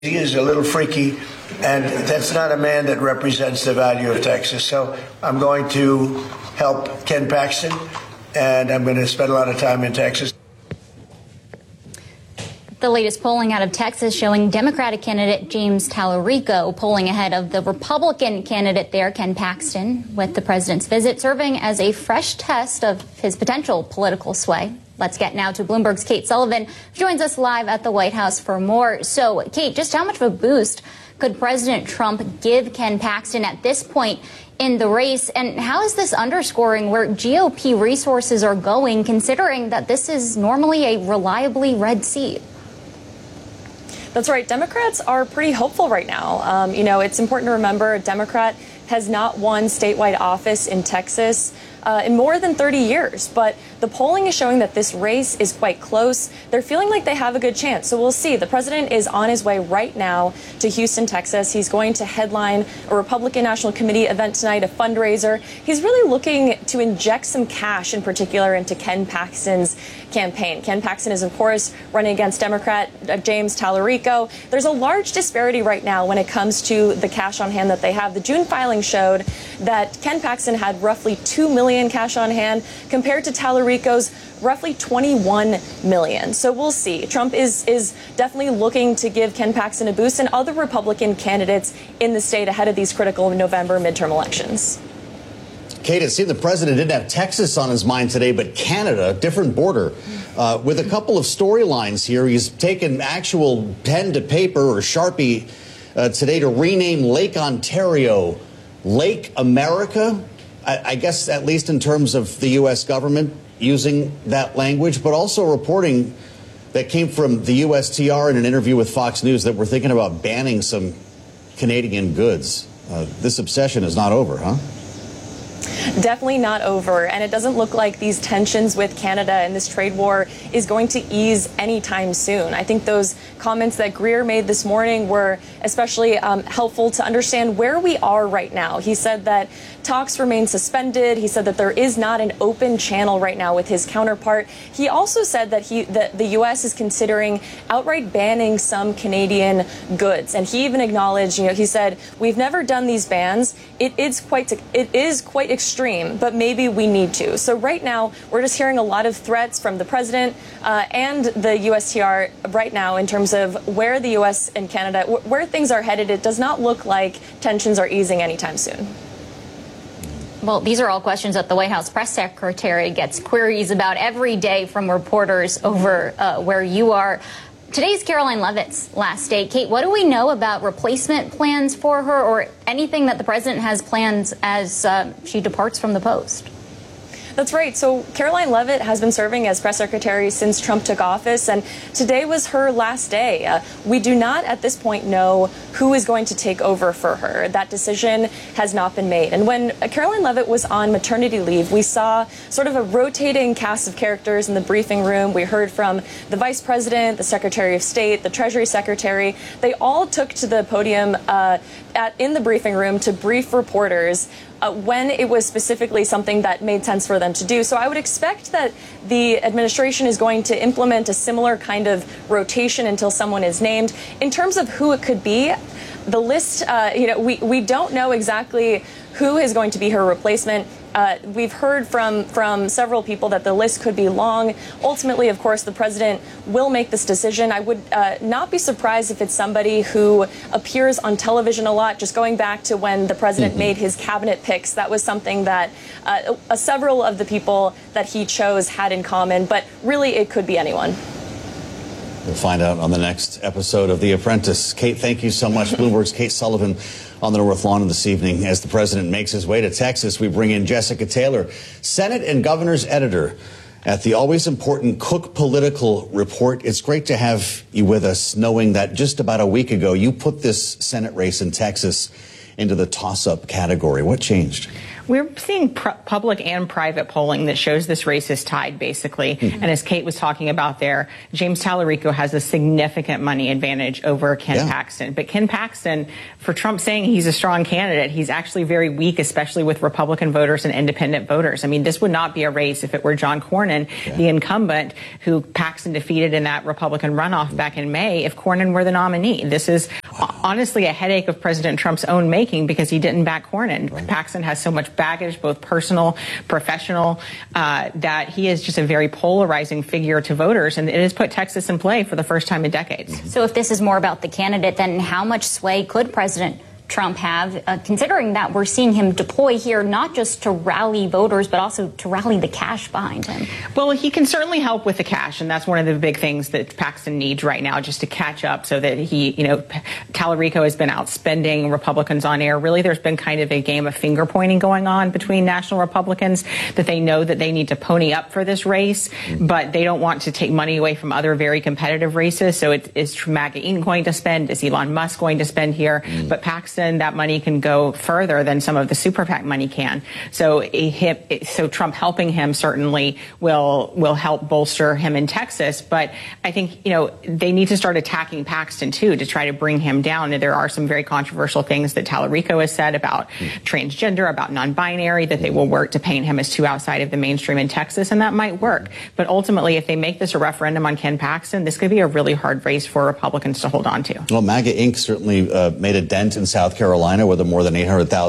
He is a little freaky, and that's not a man that represents the value of Texas. So I'm going to help Ken Paxton, and I'm going to spend a lot of time in Texas. The latest polling out of Texas showing Democratic candidate James Tallarico polling ahead of the Republican candidate there, Ken Paxton, with the president's visit serving as a fresh test of his potential political sway. Let's get now to Bloomberg's Kate Sullivan, who joins us live at the White House for more. So, Kate, just how much of a boost could President Trump give Ken Paxton at this point in the race? And how is this underscoring where GOP resources are going, considering that this is normally a reliably red seat? That's right. Democrats are pretty hopeful right now. It's important to remember a Democrat has not won statewide office in Texas in more than 30 years. But the polling is showing that this race is quite close. They're feeling like they have a good chance. So we'll see. The president is on his way right now to Houston, Texas. He's going to headline a Republican National Committee event tonight, a fundraiser. He's really looking to inject some cash in particular into Ken Paxton's campaign. Ken Paxton is, of course, running against Democrat James Tallarico. There's a large disparity right now when it comes to the cash on hand that they have. The June filing showed that Ken Paxton had roughly $2 million cash on hand compared to Tallarico's roughly $21 million. So we'll see. Trump is definitely looking to give Ken Paxton a boost and other Republican candidates in the state ahead of these critical November midterm elections. Kate, it seemed the president didn't have Texas on his mind today, but Canada, different border, with a couple of storylines here. He's taken actual pen to paper or Sharpie today to rename Lake Ontario Lake America. I guess at least in terms of the U.S. government using that language, but also reporting that came from the USTR in an interview with Fox News that we're thinking about banning some Canadian goods. This obsession is not over, huh? Definitely not over, and it doesn't look like these tensions with Canada and this trade war is going to ease anytime soon. I think those comments that Greer made this morning were especially helpful to understand where we are right now. He said that talks remain suspended. He said that there is not an open channel right now with his counterpart. He also said that the U.S. is considering outright banning some Canadian goods, and he even acknowledged, he said, we've never done these bans. It is quite extreme, but maybe we need to. So right now, we're just hearing a lot of threats from the president and the USTR right now in terms of where the U.S. and Canada, where things are headed. It does not look like tensions are easing anytime soon. Well, these are all questions that the White House press secretary gets queries about every day from reporters over where you are. Today's Karoline Leavitt's last day. Kate, what do we know about replacement plans for her or anything that the president has planned as she departs from the post? That's right. So Karoline Leavitt has been serving as press secretary since Trump took office, and today was her last day. We do not at this point know who is going to take over for her. That decision has not been made. And when Karoline Leavitt was on maternity leave, we saw sort of a rotating cast of characters in the briefing room. We heard from the vice president, the secretary of state, the treasury secretary. They all took to the podium in the briefing room to brief reporters when it was specifically something that made sense for them to do. So I would expect that the administration is going to implement a similar kind of rotation until someone is named. In terms of who it could be, the list, we don't know exactly who is going to be her replacement. We've heard from several people that the list could be long. Ultimately, of course, the president will make this decision. I would not be surprised if it's somebody who appears on television a lot. Just going back to when the president made his cabinet picks, that was something that several of the people that he chose had in common. But really, it could be anyone. We'll find out on the next episode of The Apprentice. Kate, thank you so much. Bloomberg's Kate Sullivan on the North Lawn this evening. As the president makes his way to Texas, we bring in Jessica Taylor, Senate and Governor's editor at the always important Cook Political Report. It's great to have you with us, knowing that just about a week ago, you put this Senate race in Texas into the toss-up category. What changed? We're seeing public and private polling that shows this race is tied, basically. And as Kate was talking about there, James Tallarico has a significant money advantage over Ken Paxton. But Ken Paxton, for Trump saying he's a strong candidate, he's actually very weak, especially with Republican voters and independent voters. I mean, this would not be a race if it were John Cornyn, the incumbent, who Paxton defeated in that Republican runoff back in May, if Cornyn were the nominee. This is honestly a headache of President Trump's own making because he didn't back Cornyn. Paxton has so much baggage, both personal, professional, that he is just a very polarizing figure to voters, and it has put Texas in play for the first time in decades. So if this is more about the candidate, then how much sway could President Trump have, considering that we're seeing him deploy here not just to rally voters, but also to rally the cash behind him? Well, he can certainly help with the cash, and that's one of the big things that Paxton needs right now, just to catch up so that he, Tallarico has been outspending Republicans on air. Really, there's been kind of a game of finger pointing going on between national Republicans, that they know that they need to pony up for this race, but they don't want to take money away from other very competitive races. So is MAGA Inc. going to spend? Is Elon Musk going to spend here? But Paxton, that money can go further than some of the super PAC money can. So Trump helping him certainly will help bolster him in Texas. But I think, they need to start attacking Paxton, too, to try to bring him down. And there are some very controversial things that Tallarico has said about transgender, about non-binary, that they will work to paint him as too outside of the mainstream in Texas. And that might work. But ultimately, if they make this a referendum on Ken Paxton, this could be a really hard race for Republicans to hold on to. Well, MAGA Inc. certainly made a dent in South Carolina with a more than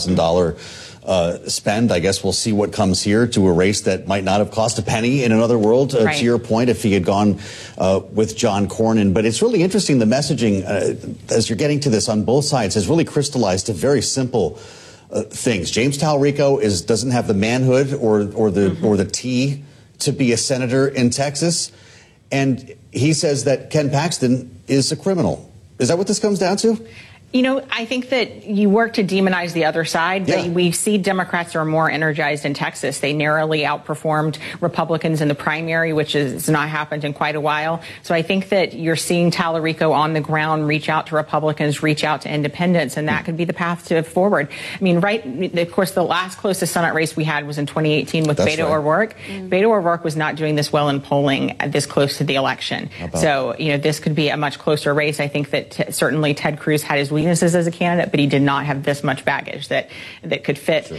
$800,000 spend. I guess we'll see what comes here to a race that might not have cost a penny in another world, to your point, if he had gone with John Cornyn. But it's really interesting, the messaging, as you're getting to this on both sides, has really crystallized to very simple things. James Tallarico doesn't have the manhood or the T to be a senator in Texas, and he says that Ken Paxton is a criminal. Is that what this comes down to? I think that you work to demonize the other side, but we see Democrats are more energized in Texas. They narrowly outperformed Republicans in the primary, which has not happened in quite a while. So I think that you're seeing Tallarico on the ground reach out to Republicans, reach out to independents, and that could be the path to forward. I mean, of course, the last closest Senate race we had was in 2018 with Beto O'Rourke. Beto O'Rourke was not doing this well in polling this close to the election. So, this could be a much closer race. I think that certainly Ted Cruz had his weaknesses as a candidate, but he did not have this much baggage that could fit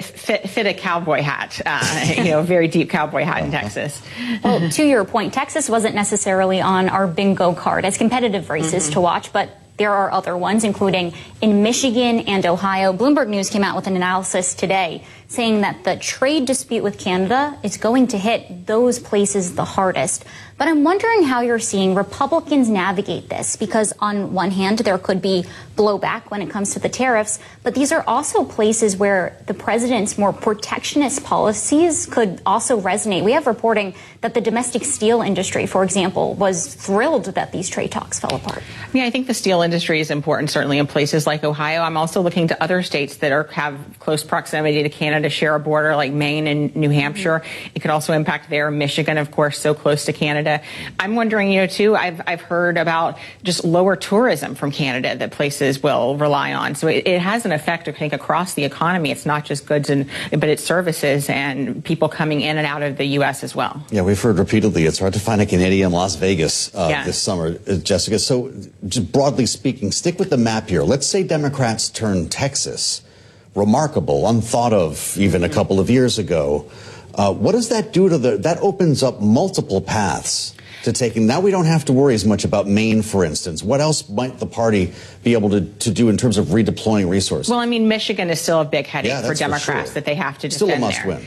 a cowboy hat, a very deep cowboy hat in Texas. Well, to your point, Texas wasn't necessarily on our bingo card as competitive races to watch, but there are other ones, including in Michigan and Ohio. Bloomberg News came out with an analysis today saying that the trade dispute with Canada is going to hit those places the hardest. But I'm wondering how you're seeing Republicans navigate this, because on one hand, there could be blowback when it comes to the tariffs, but these are also places where the president's more protectionist policies could also resonate. We have reporting that the domestic steel industry, for example, was thrilled that these trade talks fell apart. I think the steel industry is important, certainly in places like Ohio. I'm also looking to other states that have close proximity to Canada, share a border, like Maine and New Hampshire. It could also impact there. Michigan, of course, so close to Canada. I'm wondering, too, I've heard about just lower tourism from Canada that places will rely on. So it has an effect, I think, across the economy. It's not just goods, but it's services and people coming in and out of the U.S. as well. Yeah, we've heard repeatedly it's hard to find a Canadian in Las Vegas this summer, Jessica. So just broadly speaking, stick with the map here. Let's say Democrats turn Texas remarkable, unthought of even a couple of years ago. What does that do to that opens up multiple paths to taking. Now we don't have to worry as much about Maine, for instance. What else might the party be able to do in terms of redeploying resources? Well, I mean, Michigan is still a big headache for Democrats that they have to defend. Still a must-win.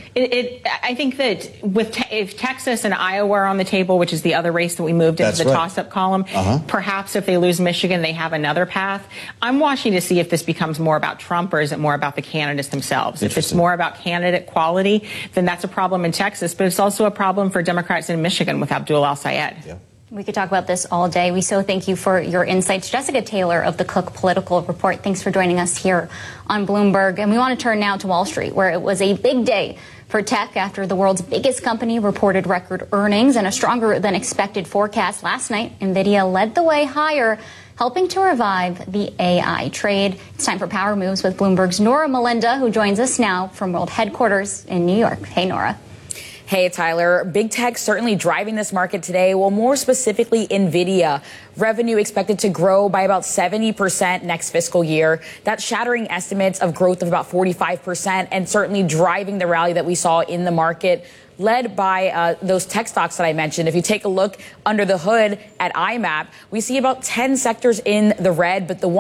I think that if Texas and Iowa are on the table, which is the other race that we moved into the toss-up column, perhaps if they lose Michigan, they have another path. I'm watching to see if this becomes more about Trump or is it more about the candidates themselves. If it's more about candidate quality, then that's a problem in Texas, but it's also a problem for Democrats in Michigan with Abdul al-Sayed. Yeah. We could talk about this all day. We so thank you for your insights. Jessica Taylor of the Cook Political Report, thanks for joining us here on Bloomberg. And we want to turn now to Wall Street, where it was a big day for tech after the world's biggest company reported record earnings and a stronger than expected forecast last night. NVIDIA led the way higher, helping to revive the AI trade. It's time for Power Moves with Bloomberg's Nora Melinda, who joins us now from World Headquarters in New York. Hey, Nora. Hey, Tyler. Big tech certainly driving this market today. Well, more specifically, NVIDIA. Revenue expected to grow by about 70% next fiscal year. That's shattering estimates of growth of about 45% and certainly driving the rally that we saw in the market, led by those tech stocks that I mentioned. If you take a look under the hood at IMAP, we see about 10 sectors in the red, but the one